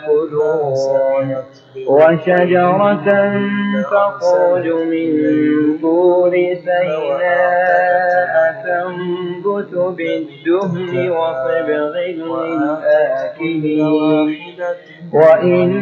يأكلون وشجرة تخرج من طور سيناء تنبت بالدهن وصبغ للآكلين وإن